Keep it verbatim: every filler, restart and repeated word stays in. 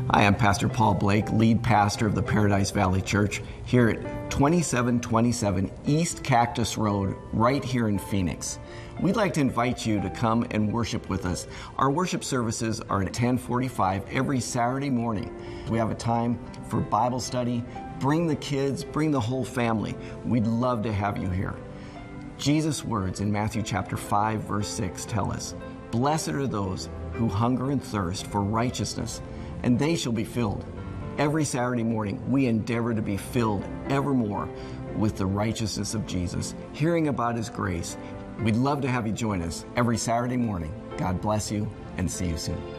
Hi, I'm Pastor Paul Blake, lead pastor of the Paradise Valley Church here at twenty-seven twenty-seven East Cactus Road, right here in Phoenix. We'd like to invite you to come and worship with us. Our worship services are at ten forty-five every Saturday morning. We have a time for Bible study. Bring the kids, bring the whole family. We'd love to have you here. Jesus' words in Matthew chapter five, verse six tell us, "Blessed are those who hunger and thirst for righteousness, and they shall be filled." Every Saturday morning, we endeavor to be filled evermore with the righteousness of Jesus, hearing about His grace. We'd love to have you join us every Saturday morning. God bless you, and see you soon.